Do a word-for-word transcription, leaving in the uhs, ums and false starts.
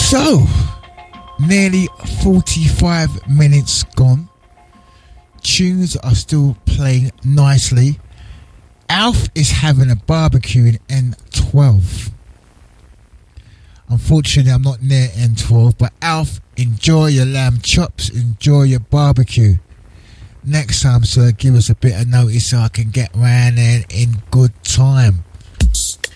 So, nearly forty-five minutes gone. Tunes are still playing nicely. Alf is having a barbecue in N twelve. Unfortunately, I'm not near N twelve, but Alf, enjoy your lamb chops, enjoy your barbecue. Next time, sir, give us a bit of notice so I can get round there in good time.